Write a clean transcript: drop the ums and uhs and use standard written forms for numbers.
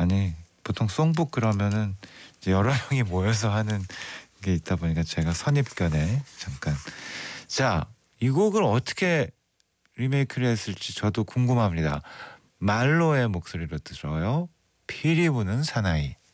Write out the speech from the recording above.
아니 보통 송북 그러면은 이제 여러 명이 모여서 하는 게 있다 보니까 제가 선입견에 잠깐. 자, 이 곡을 어떻게 리메이크를 했을지 저도 궁금합니다. 말로의 목소리로 들어요. 피리 부는 사나이.